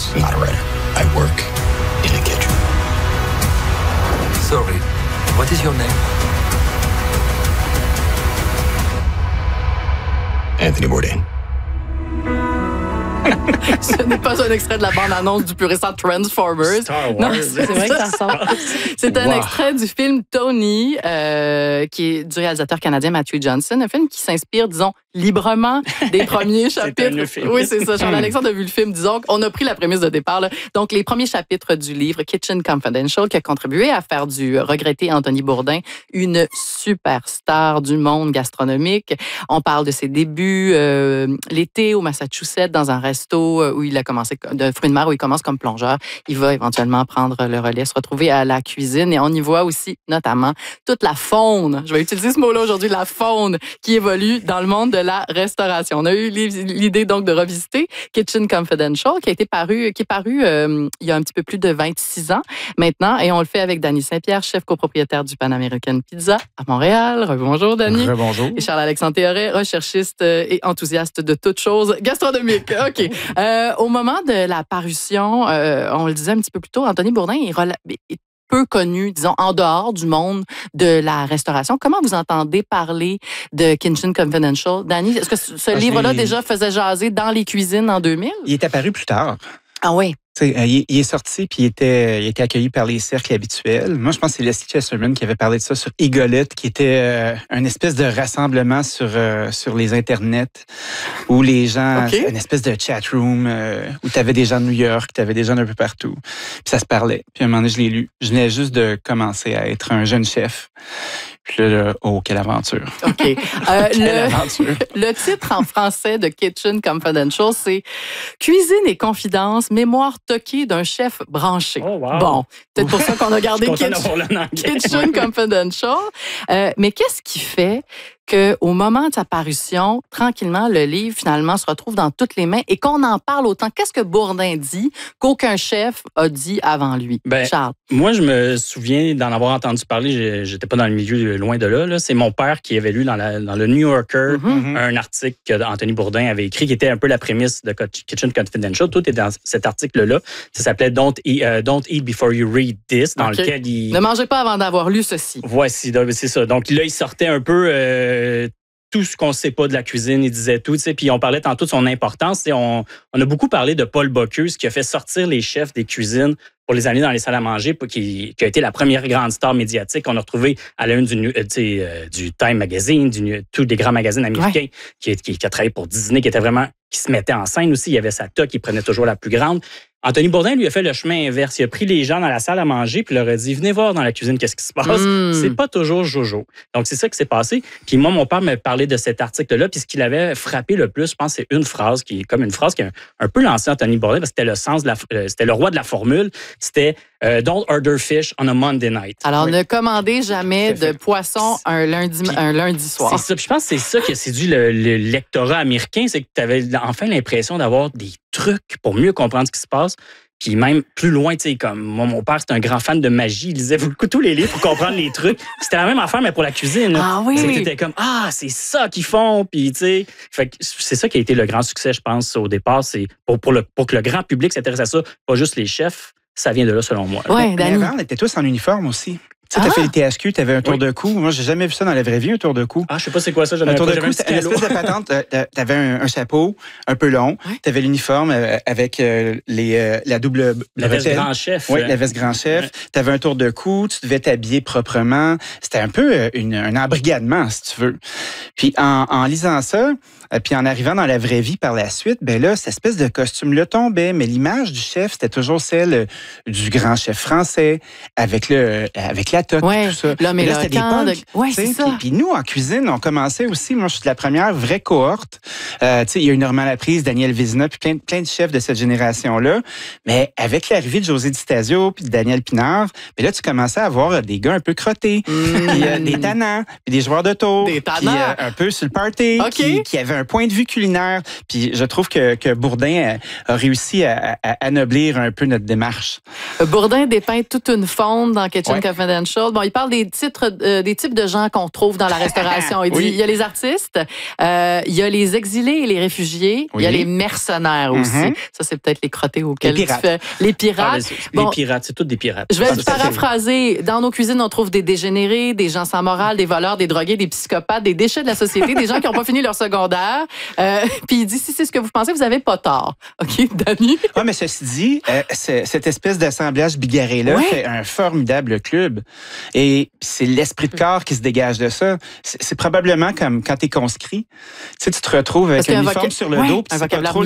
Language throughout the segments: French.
boss, I'm not a writer. I work in a kitchen. Sorry, what is your name? Anthony Bourdain. Ce n'est pas un extrait de la bande-annonce du plus récent Transformers. Star Wars. Non, c'est vrai que ça sort. C'est un extrait du film Tony, qui est du réalisateur canadien Matthew Johnson, un film qui s'inspire, disons, librement des premiers chapitres. Oui, c'est ça. Charles-Alexandre a vu le film. Disons qu'on a pris la prémisse de départ. Là. Donc, les premiers chapitres du livre Kitchen Confidential, qui a contribué à faire du regretté Anthony Bourdain une superstar du monde gastronomique. On parle de ses débuts l'été au Massachusetts, dans un resto où il a commencé, de fruits de mer, où il commence comme plongeur. Il va éventuellement prendre le relais, se retrouver à la cuisine. Et on y voit aussi, notamment, toute la faune, je vais utiliser ce mot-là aujourd'hui, la faune qui évolue dans le monde de la restauration. On a eu l'idée donc de revisiter Kitchen Confidential, qui est paru il y a un petit peu plus de 26 ans maintenant, et on le fait avec Dany Saint-Pierre, chef copropriétaire du Pan American Pizza à Montréal. Bonjour Dany. Bonjour. Et Charles-Alexandre Théoret, recherchiste et enthousiaste de toutes choses gastronomiques. OK. Au moment de la parution, on le disait un petit peu plus tôt, Anthony Bourdain est peu connu, disons, en dehors du monde de la restauration. Comment vous entendez parler de Kitchen Confidential? Dany, est-ce que ce livre-là déjà faisait jaser dans les cuisines en 2000? Il est apparu plus tard. Ah oui? Il est sorti puis il était accueilli par les cercles habituels. Moi, je pense que c'est Leslie Chesterman qui avait parlé de ça sur Egolette, qui était une espèce de rassemblement sur les internets où les gens, une espèce de chat room où tu avais des gens de New York, tu avais des gens d'un peu partout. Puis ça se parlait. Puis à un moment donné, je l'ai lu. Je venais juste de commencer à être un jeune chef. Puis là, oh, quelle aventure. OK. Quelle aventure. Le titre en français de Kitchen Confidential, c'est Cuisine et confidence, mémoire toquée d'un chef branché. Oh, wow. Bon, peut-être pour ça qu'on a gardé Kitchen Confidential. Mais qu'est-ce qui fait qu'au moment de sa parution, tranquillement, le livre, finalement, se retrouve dans toutes les mains et qu'on en parle autant? Qu'est-ce que Bourdain dit qu'aucun chef a dit avant lui? Charles? Moi, je me souviens d'en avoir entendu parler. J'étais pas dans le milieu, loin de là. C'est mon père qui avait lu dans le New Yorker un article qu'Anthony Bourdain avait écrit qui était un peu la prémisse de Kitchen Confidential. Tout est dans cet article-là. Ça s'appelait Don't eat before you read this, dans lequel il... Ne mangez pas avant d'avoir lu ceci. Voici, c'est ça. Donc là, il sortait un peu... tout ce qu'on ne sait pas de la cuisine, il disait tout. Puis on parlait tantôt de son importance. On a beaucoup parlé de Paul Bocuse qui a fait sortir les chefs des cuisines pour les amener dans les salles à manger, qui a été la première grande star médiatique qu'on a retrouvée à la une du Time Magazine, tous des grands magazines américains, qui a travaillé pour Disney, qui se mettait en scène aussi. Il y avait sa toque, il prenait toujours la plus grande. Anthony Bourdain, lui, a fait le chemin inverse. Il a pris les gens dans la salle à manger puis leur a dit « Venez voir dans la cuisine qu'est-ce qui se passe. » C'est pas toujours jojo. Donc, c'est ça qui s'est passé. Puis moi, mon père m'a parlé de cet article-là. Puis ce qui l'avait frappé le plus, je pense, c'est une phrase qui est comme une phrase qui a un peu lancé Anthony Bourdain parce que c'était le sens c'était le roi de la formule. C'était Don't order fish on a Monday night. Alors, ne commandez jamais de poisson un lundi soir. C'est ça. Puis je pense que c'est ça qui a séduit le lectorat américain. C'est que tu avais enfin l'impression d'avoir des trucs pour mieux comprendre ce qui se passe. Puis même plus loin, tu sais, comme moi, mon père, c'est un grand fan de magie. Il lisait beaucoup tous les livres pour comprendre les trucs. C'était la même affaire, mais pour la cuisine. Ah oui! C'était comme, c'est ça qu'ils font. Puis, tu sais, c'est ça qui a été le grand succès, je pense, au départ. C'est pour que le grand public s'intéresse à ça, pas juste les chefs. Ça vient de là, selon moi. Oui, mais avant, on était tous en uniforme aussi. Tu sais, t'as fait le THQ, t'avais un tour de cou. Moi, j'ai jamais vu ça dans la vraie vie, un tour de cou. Ah, je sais pas c'est quoi ça. Un tour de cou, c'était une espèce de patente. T'avais un chapeau un peu long. T'avais l'uniforme avec la double... La veste grand chef. Oui, la veste grand chef. T'avais un tour de cou, tu devais t'habiller proprement. C'était un peu un embrigadement, si tu veux. Puis en lisant ça, puis en arrivant dans la vraie vie par la suite, ben là, cette espèce de costume-là tombait, mais l'image du chef, c'était toujours celle du grand chef français, avec la toque, tout ça. L'homme et là, c'était des punks. Oui, c'est ça. Puis nous, en cuisine, on commençait aussi, moi, je suis de la première vraie cohorte. Tu sais, il y a eu Normand Laprise, Daniel Vézina, puis plein de chefs de cette génération-là. Mais avec l'arrivée de José Di Stasio puis de Daniel Pinard, puis là, tu commençais à avoir des gars un peu crottés, puis des tannants, puis des joueurs de tour, puis un peu sur le party, qui avaient un point de vue culinaire. Puis je trouve que Bourdain a réussi à anoblir un peu notre démarche. Bourdain dépeint toute une faune dans Kitchen Confidential. Confidential. Bon, il parle des types de gens qu'on trouve dans la restauration. Il dit, il y a les artistes, il y a les exilés et les réfugiés, il y a les mercenaires aussi. Ça, c'est peut-être les crottés auxquels tu fais. Les pirates. Les pirates, c'est tous des pirates. Je vais le paraphraser. Dans nos cuisines, on trouve des dégénérés, des gens sans morale, des voleurs, des drogués, des psychopathes, des déchets de la société, des gens qui n'ont pas fini leur secondaire. Puis il dit, si c'est ce que vous pensez, vous n'avez pas tort. OK, Dani? Oui, mais ceci dit, cette espèce d'assemblage bigarré-là fait un formidable club. Et c'est l'esprit de corps qui se dégage de ça. C'est probablement comme quand tu es conscrit. Tu sais, tu te retrouves avec un uniforme sur le dos, puis tu sais pas trop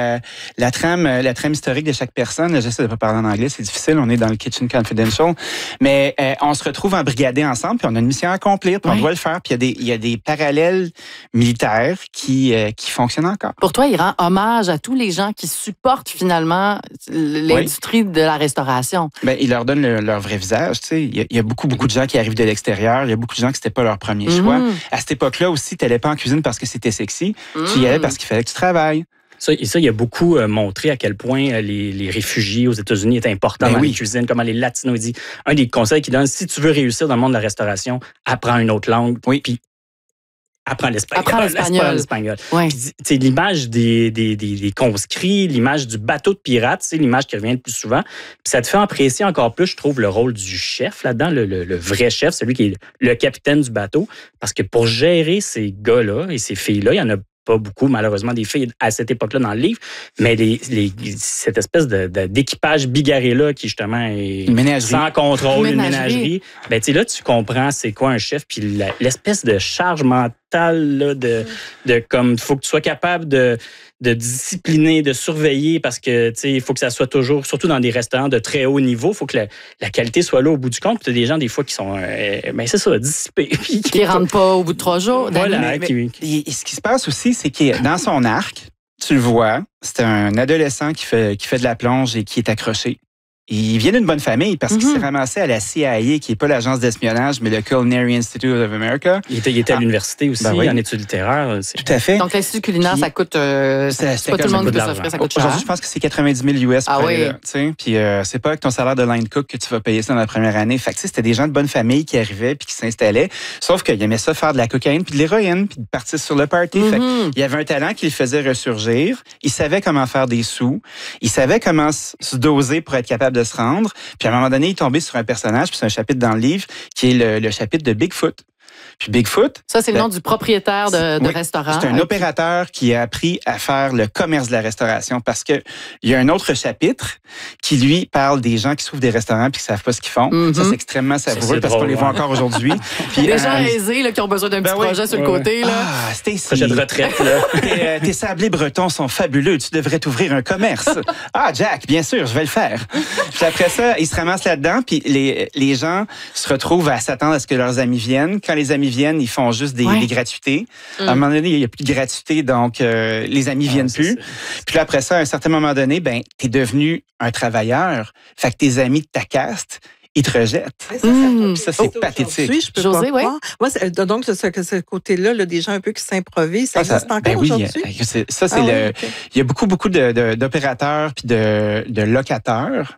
la trame historique de chaque personne. J'essaie de pas parler en anglais, c'est difficile, on est dans le Kitchen Confidential. Mais on se retrouve embrigadés ensemble, puis on a une mission à accomplir, puis on doit le faire. Puis il y a des parallèles militaires qui fonctionnent encore. Pour toi, il rend hommage à tous les gens qui supportent finalement l'industrie de la restauration. Ben, il leur donne leur vrai visage. Tu sais. Il y a beaucoup de gens qui arrivent de l'extérieur. Il y a beaucoup de gens qui c'était pas leur premier choix. À cette époque-là aussi, tu n'allais pas en cuisine parce que c'était sexy. Tu y allais parce qu'il fallait que tu travailles. Ça, il a beaucoup montré à quel point les réfugiés aux États-Unis étaient importants dans les cuisines, comment les Latinos. Il dit, un des conseils qu'il donne, si tu veux réussir dans le monde de la restauration, apprends une autre langue. Puis apprends l'espagnol. Ouais. Puis, l'image des conscrits, l'image du bateau de pirate, c'est l'image qui revient le plus souvent. Puis ça te fait apprécier encore plus, je trouve, le rôle du chef là-dedans, le vrai chef, celui qui est le capitaine du bateau. Parce que pour gérer ces gars-là et ces filles-là, il y en a pas beaucoup, malheureusement, des filles à cette époque-là dans le livre, mais cette espèce d'équipage bigarré-là qui, justement, est sans contrôle, une ménagerie. Ben, tu sais, là, tu comprends c'est quoi un chef, puis l'espèce de charge mentale, là, de comme, il faut que tu sois capable de discipliner, de surveiller, parce que, tu sais, il faut que ça soit toujours, surtout dans des restaurants de très haut niveau, il faut que la qualité soit là au bout du compte. Puis tu as des gens, des fois, qui sont, ben, c'est ça, dissipés. Qui ne rentrent pas au bout de 3 jours. Voilà. Ce qui se passe aussi, c'est que dans son arc, tu le vois, c'est un adolescent qui fait de la plonge et qui est accroché. Il vient d'une bonne famille parce qu'il s'est ramassé à la CIA, qui n'est pas l'agence d'espionnage, mais le Culinary Institute of America. Il était à l'université aussi, en études littéraires. Tout à fait. Donc, l'Institut culinaire, ça coûte... c'est pas tout le monde qui peut s'offrir, ça coûte cher. Aujourd'hui, je pense que c'est 90 000 US. Puis c'est pas avec ton salaire de line cook que tu vas payer ça dans la première année. Fait que c'était des gens de bonne famille qui arrivaient puis qui s'installaient. Sauf qu'ils aimaient ça faire de la cocaïne puis de l'héroïne puis de partir sur le party. Fait il y avait un talent qui le faisait ressurgir. Il savait comment faire des sous. Il savait comment se doser pour être capable de se rendre. Puis à un moment donné, il est tombé sur un personnage, puis c'est un chapitre dans le livre, qui est le chapitre de Bigfoot. Puis Bigfoot... Ça, c'est le nom du propriétaire de restaurant. C'est un opérateur qui a appris à faire le commerce de la restauration parce que il y a un autre chapitre qui, lui, parle des gens qui s'ouvrent des restaurants puis qui savent pas ce qu'ils font. Ça, c'est extrêmement savoureux parce qu'on les voit encore aujourd'hui. Des gens aisés là, qui ont besoin d'un petit projet sur le côté. Là. Ah, Stacy. Projet de retraite. Là. Tes sablés bretons sont fabuleux. Tu devrais t'ouvrir un commerce. Ah, Jack, bien sûr, je vais le faire. Puis après ça, ils se ramassent là-dedans puis les gens se retrouvent à s'attendre à ce que leurs amis viennent. Quand les amis viennent, ils font juste des gratuités. À un moment donné, il n'y a plus de gratuité, donc les amis viennent plus. Puis là, après ça, à un certain moment donné, ben, tu es devenu un travailleur. Fait que tes amis de ta caste, ils te rejettent. Ça, c'est pathétique. Je peux Josée, pas croire. Moi, donc, ce côté-là, des gens un peu qui s'improvisent, ça existe encore aujourd'hui? Ça, c'est il y a beaucoup d'opérateurs puis de locataires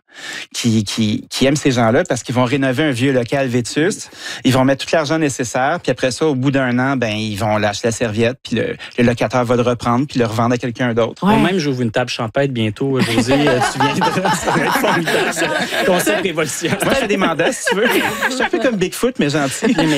qui aiment ces gens-là parce qu'ils vont rénover un vieux local vétuste. Ils vont mettre tout l'argent nécessaire, puis après ça, au bout d'un an, ben ils vont lâcher la serviette, puis le locataire va le reprendre, puis le revendre à quelqu'un d'autre. Moi-même, j'ouvre une table champêtre bientôt, Josée. Tu viendras, ça va être formidable. Concept révolution. Moi, je fais des mandats, si tu veux. Je suis un peu comme Bigfoot, mais gentil. OK.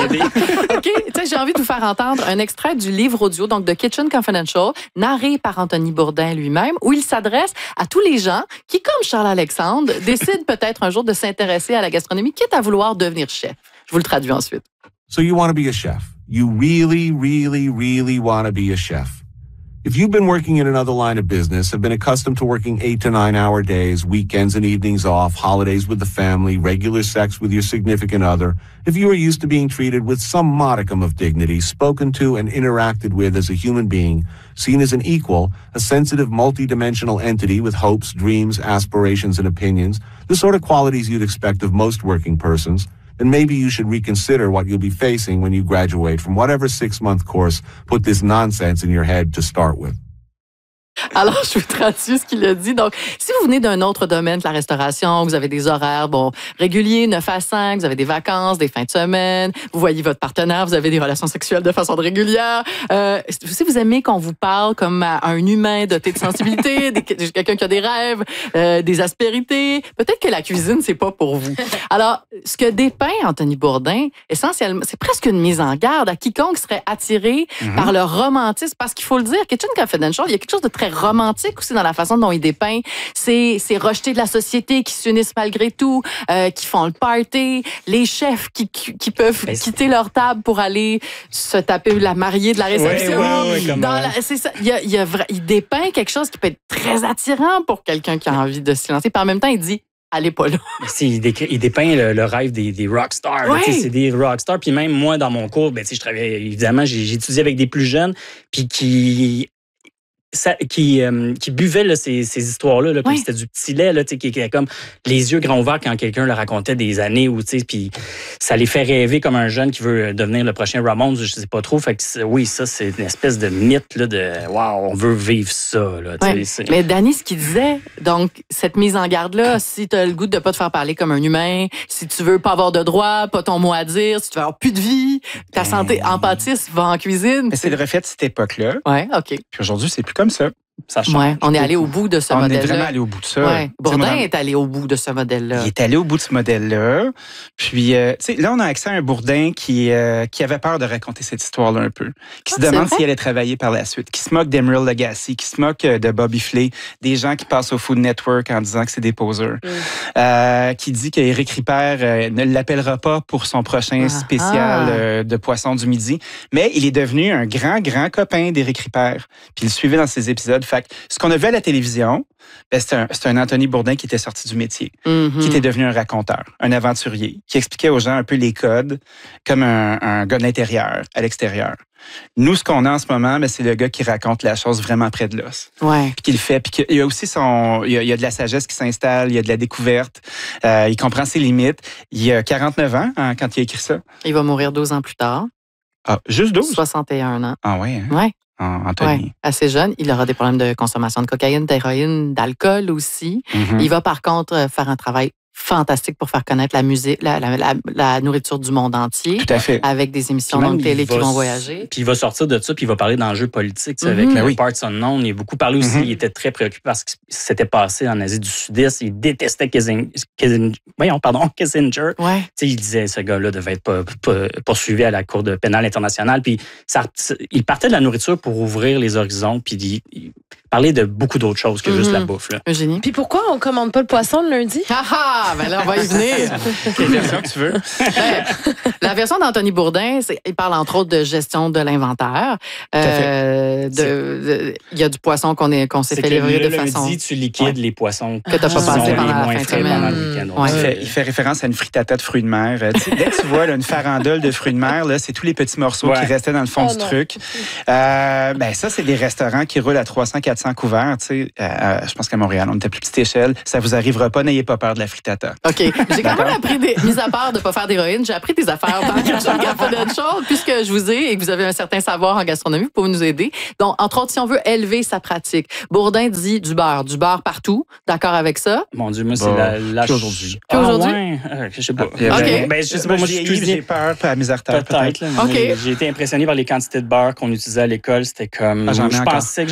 Tu sais, j'ai envie de vous faire entendre un extrait du livre audio, donc de Kitchen Confidential, narré par Anthony Bourdin lui-même, où il s'adresse à tous les gens qui, comme Charles-Alexandre, décident peut-être un jour de s'intéresser à la gastronomie, quitte à vouloir devenir chef. Je vous le traduis ensuite. So you want to be a chef. You really, really, really want to be a chef. If you've been working in another line of business, have been accustomed to working 8 to 9 hour days, weekends and evenings off, holidays with the family, regular sex with your significant other, if you are used to being treated with some modicum of dignity, spoken to and interacted with as a human being, seen as an equal, a sensitive, multidimensional entity with hopes, dreams, aspirations, and opinions, the sort of qualities you'd expect of most working persons, then maybe you should reconsider what you'll be facing when you graduate from whatever 6-month course put this nonsense in your head to start with. Alors, je vous traduis ce qu'il a dit. Donc, si vous venez d'un autre domaine que la restauration, vous avez des horaires réguliers, 9 à 5, vous avez des vacances, des fins de semaine, vous voyez votre partenaire, vous avez des relations sexuelles de façon régulière. Si vous aimez qu'on vous parle comme à un humain doté de sensibilité, quelqu'un qui a des rêves, des aspérités, peut-être que la cuisine, c'est pas pour vous. Alors, ce que dépeint Anthony Bourdain, essentiellement, c'est presque une mise en garde à quiconque serait attiré par le romantisme. Parce qu'il faut le dire, Kitchen Confidential, il y a quelque chose de très romantique aussi dans la façon dont il dépeint. C'est rejetés de la société qui s'unissent malgré tout, qui font le party, les chefs qui peuvent quitter leur table pour aller se taper la mariée de la réception. C'est ça. Il dépeint quelque chose qui peut être très attirant pour quelqu'un qui a envie de se lancer. Puis en même temps, il dit allez pas là. Il dépeint le rêve des rockstars. C'est des rockstars. Puis même moi, dans mon cours, je travaillais, évidemment, j'ai étudié avec des plus jeunes, puis qui buvaient là, ces histoires-là, là, comme c'était du petit lait, là, qui avait comme les yeux grands ouverts quand quelqu'un leur racontait des années, puis ça les fait rêver comme un jeune qui veut devenir le prochain Ramones, je sais pas trop. Fait que oui, ça, c'est une espèce de mythe là, de « wow, on veut vivre ça ». Mais Danny, ce qu'il disait, donc, cette mise en garde-là, si tu as le goût de pas te faire parler comme un humain, si tu veux pas avoir de droit, pas ton mot à dire, si tu veux avoir plus de vie, ta santé empathiste va en cuisine. Mais c'est le reflet de cette époque-là. Oui, OK. Puis aujourd'hui, c'est plus comme ça. Ça change. Ouais, on est allé au bout de ce modèle-là. On est vraiment allé au bout de ça. Ouais. Bourdain est allé au bout de ce modèle-là. Il est allé au bout de ce modèle-là. Puis, là, on a accès à un Bourdain qui avait peur de raconter cette histoire-là un peu. Qui se demande s'il allait travailler par la suite. Qui se moque d'Emeril Lagasse, qui se moque de Bobby Flay, des gens qui passent au Food Network en disant que c'est des poseurs. Qui dit qu'Éric Ripert ne l'appellera pas pour son prochain spécial de Poisson du Midi. Mais il est devenu un grand, grand copain d'Éric Ripert. Puis il le suivait dans ses épisodes. Fait que ce qu'on a vu à la télévision, c'est un Anthony Bourdain qui était sorti du métier, qui était devenu un raconteur, un aventurier, qui expliquait aux gens un peu les codes comme un gars de l'intérieur, à l'extérieur. Nous, ce qu'on a en ce moment, c'est le gars qui raconte la chose vraiment près de l'os. Ouais. Puis qui le fait. Puis il y a aussi il y a de la sagesse qui s'installe, il y a de la découverte. Il comprend ses limites. Il a 49 ans quand il a écrit ça. Il va mourir 12 ans plus tard. Ah, juste 12? 61 ans. Ah oui, hein? Ouais. Anthony. Ouais, assez jeune. Il aura des problèmes de consommation de cocaïne, d'héroïne, d'alcool aussi. Il va par contre faire un travail fantastique pour faire connaître la musique, la nourriture du monde entier. Tout à fait. Avec des émissions de télé qui vont voyager. Puis il va sortir de ça, puis il va parler d'enjeux politiques. Avec Parts Unknown. Il a beaucoup parlé aussi. Il était très préoccupé parce que s'était passé en Asie du Sud-Est. Il détestait Kissinger. Ouais. Il disait ce gars-là devait être poursuivi à la Cour pénale internationale. Puis il partait de la nourriture pour ouvrir les horizons, puis il parlait de beaucoup d'autres choses que juste la bouffe. Là. Eugénie. Puis pourquoi on commande pas le poisson le lundi? Ben là, on va y venir. Quelle version que tu veux? La version d'Anthony Bourdain, il parle entre autres de gestion de l'inventaire. Il y a du poisson qu'on s'est fait livrer de façon... lundi, tu liquides les poissons que tu n'as pas passé pendant la fin de semaine. Il fait référence à une frittata de fruits de mer. Dès que tu vois une farandole de fruits de mer, là, c'est tous les petits morceaux qui restaient dans le fond du truc. Ça, c'est des restaurants qui roulent à 300-400 couverts. Je pense qu'à Montréal, on était à plus petite échelle. Ça vous arrivera pas, n'ayez pas peur de la frittata. OK. J'ai quand même appris, mis à part de ne pas faire d'héroïne, j'ai appris des affaires dans Kitchen Confidential, puisque je vous ai et que vous avez un certain savoir en gastronomie, vous pouvez nous aider. Donc, entre autres, si on veut élever sa pratique, Bourdain dit du beurre partout. D'accord avec ça? Mon Dieu, moi, c'est la aujourd'hui. Plus aujourd'hui? Je sais pas. OK. Je sais pas, moi, j'ai peur à mise à terre. Peut-être. OK. J'ai été impressionné par les quantités de beurre qu'on utilisait à l'école. C'était comme... Je pensais que